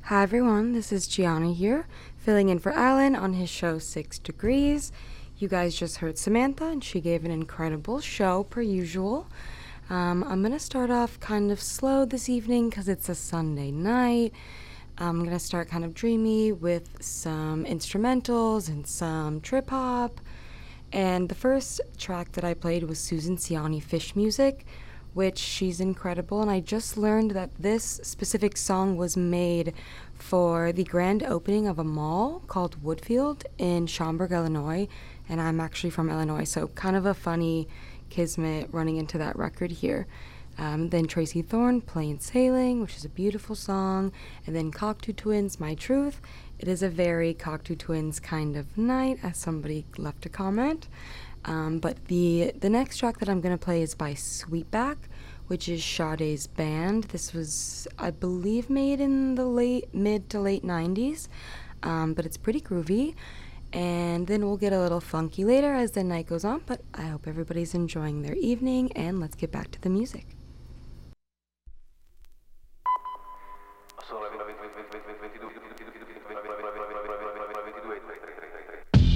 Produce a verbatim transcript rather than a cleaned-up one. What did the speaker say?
Hi everyone, this is Gianna here, filling in for Alan on his show Six Degrees. You guys just heard Samantha, and she gave an incredible show per usual. Um, I'm gonna start off kind of slow this evening because it's a Sunday night. I'm gonna start kind of dreamy with some instrumentals and some trip hop. And the first track that I played was Susan Ciani Fish Music, which she's incredible. And I just learned that this specific song was made for the grand opening of a mall called Woodfield in Schaumburg, Illinois. And I'm actually from Illinois, so kind of a funny kismet running into that record here. Um, then Tracy Thorn, Plain Sailing, which is a beautiful song. And then Cocteau Twins, My Truth. It is a very Cocteau Twins kind of night, as somebody left a comment. Um, but the the next track that I'm going to play is by Sweetback, which is Sade's band. This was, I believe, made in the late, mid to late nineties, um, but it's pretty groovy. And then we'll get a little funky later as the night goes on, but I hope everybody's enjoying their evening, and let's get back to the music.